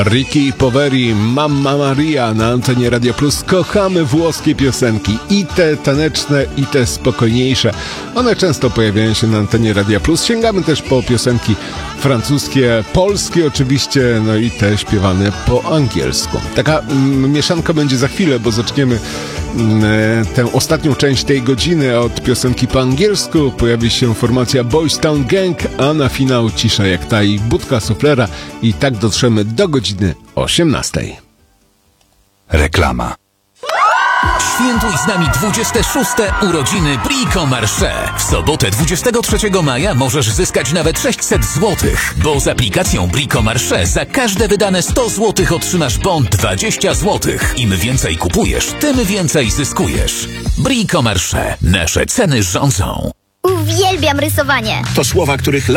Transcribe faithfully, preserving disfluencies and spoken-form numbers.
Ricky Poveri, Mamma Maria na antenie Radio Plus. Kochamy włoskie piosenki, i te taneczne, i te spokojniejsze. One często pojawiają się na antenie Radio Plus. Sięgamy też po piosenki francuskie, polskie oczywiście, no i te śpiewane po angielsku. Taka mm, mieszanka będzie za chwilę, bo zaczniemy mm, tę ostatnią część tej godziny od piosenki po angielsku. Pojawi się formacja Boys Town Gang, a na finał cisza jak ta i budka suflera, i tak dotrzemy do godziny osiemnastej. Reklama. Świętuj z nami dwudzieste szóste urodziny Brico Marché. W sobotę dwudziestego trzeciego maja możesz zyskać nawet sześćset złotych, bo z aplikacją Brico Marché za każde wydane sto złotych otrzymasz bon dwadzieścia złotych. Im więcej kupujesz, tym więcej zyskujesz. Brico Marché. Nasze ceny rządzą. Uwielbiam rysowanie. To słowa, których